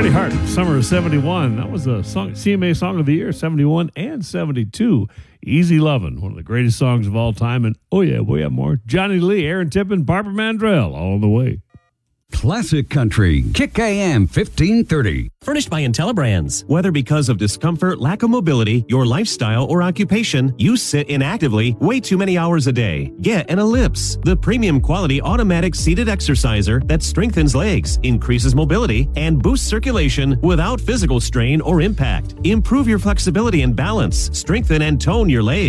Freddie Hart, Summer of 71. That was a song, CMA Song of the Year, 71 and 72. Easy Lovin', one of the greatest songs of all time. And oh yeah, we have more. Johnny Lee, Aaron Tippin, Barbara Mandrell, all on the way. Classic Country, Kick AM 1530. Furnished by IntelliBrands. Whether because of discomfort, lack of mobility, your lifestyle, or occupation, you sit inactively way too many hours a day. Get an Ellipse, the premium quality automatic seated exerciser that strengthens legs, increases mobility, and boosts circulation without physical strain or impact. Improve your flexibility and balance, strengthen and tone your legs.